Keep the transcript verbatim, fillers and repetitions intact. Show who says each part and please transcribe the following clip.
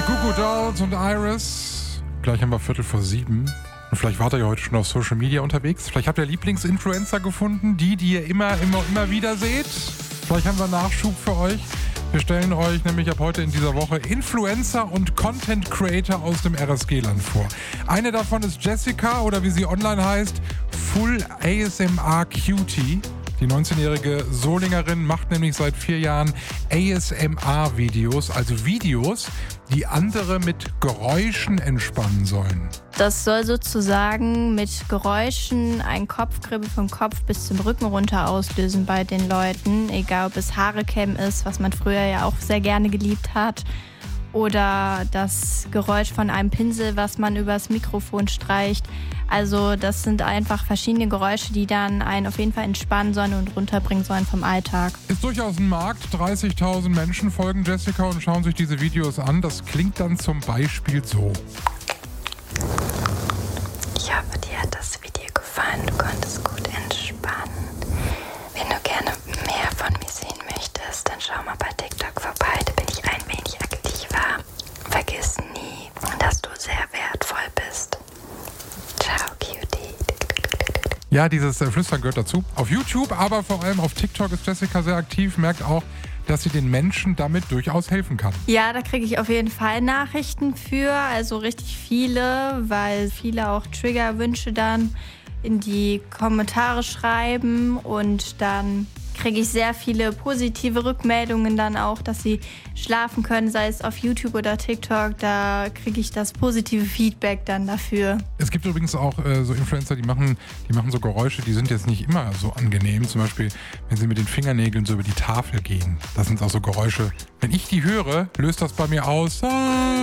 Speaker 1: Goo Goo Dolls und Iris. Gleich haben wir Viertel vor sieben. Und vielleicht wart ihr ja heute schon auf Social Media unterwegs. Vielleicht habt ihr Lieblingsinfluencer gefunden, die, die ihr immer, immer, immer wieder seht. Vielleicht haben wir Nachschub für euch. Wir stellen euch nämlich ab heute in dieser Woche Influencer und Content Creator aus dem R S G-Land vor. Eine davon ist Jessica oder wie sie online heißt, Full A S M R Cutie. Die neunzehnjährige Solingerin macht nämlich seit vier Jahren A S M R-Videos, also Videos, die andere mit Geräuschen entspannen sollen.
Speaker 2: Das soll sozusagen mit Geräuschen ein Kopfkribbel vom Kopf bis zum Rücken runter auslösen bei den Leuten. Egal, ob es Haarecam ist, was man früher ja auch sehr gerne geliebt hat. Oder das Geräusch von einem Pinsel, was man übers Mikrofon streicht. Also das sind einfach verschiedene Geräusche, die dann einen auf jeden Fall entspannen sollen und runterbringen sollen vom Alltag.
Speaker 1: Ist durchaus ein Markt. dreißigtausend Menschen folgen Jessica und schauen sich diese Videos an. Das klingt dann zum Beispiel so.
Speaker 3: Ich hoffe, dir hat das Video gefallen. Du konntest gut entspannen. Wenn du gerne mehr von mir sehen möchtest, dann schau mal bei TikTok vorbei. Da bin ich ein wenig aktiver. Vergiss nie, dass du sehr wertvoll bist. Ciao, Cutie.
Speaker 1: Ja, dieses äh, Flüstern gehört dazu. Auf YouTube, aber vor allem auf TikTok ist Jessica sehr aktiv. Merkt auch, dass sie den Menschen damit durchaus helfen kann.
Speaker 2: Ja, da kriege ich auf jeden Fall Nachrichten für, also richtig viele, weil viele auch Triggerwünsche dann in die Kommentare schreiben und dann kriege ich sehr viele positive Rückmeldungen dann auch, dass sie schlafen können, sei es auf YouTube oder TikTok, da kriege ich das positive Feedback dann dafür.
Speaker 1: Es gibt übrigens auch äh, so Influencer, die machen, die machen so Geräusche, die sind jetzt nicht immer so angenehm. Zum Beispiel, wenn sie mit den Fingernägeln so über die Tafel gehen. Das sind auch so Geräusche. Wenn ich die höre, löst das bei mir aus. Ah,